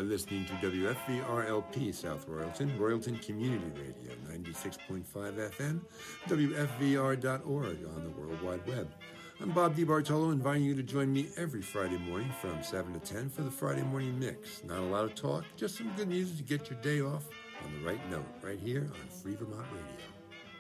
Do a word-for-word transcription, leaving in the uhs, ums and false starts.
are listening to W F V R L P South Royalton, Royalton Community Radio, ninety-six point five F M, W F V R dot org on the World Wide Web. I'm Bob DiBartolo, inviting you to join me every Friday morning from seven to ten for the Friday Morning Mix. Not a lot of talk, just some good music to get your day off on the right note, right here on Free Vermont Radio.